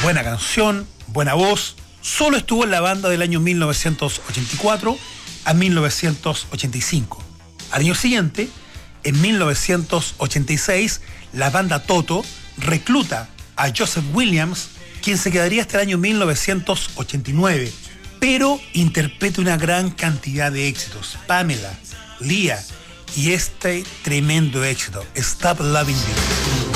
buena canción, buena voz. Solo estuvo en la banda del año 1984 a 1985. Al año siguiente, en 1986, la banda Toto recluta a Joseph Williams, quien se quedaría hasta el año 1989, pero interpreta una gran cantidad de éxitos. Pamela, Leah y este tremendo éxito, Stop Loving You.